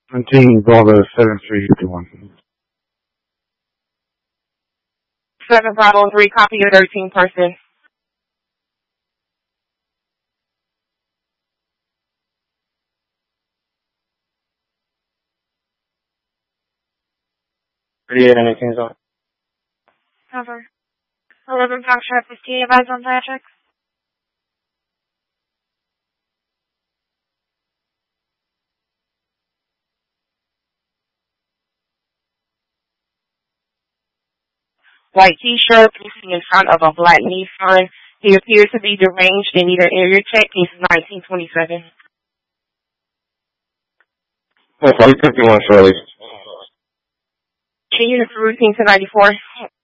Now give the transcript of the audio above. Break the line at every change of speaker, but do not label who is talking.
17 Bravo 7351.
7-503, copy your 13 person.
Anything's on.
Over. 11 Foxtrot 15, advise on Patrick.
White t-shirt, facing in front of a black Nissan. He appears to be deranged and need an area check. He's 1927.
551 Shirley.
Can you routine to 94?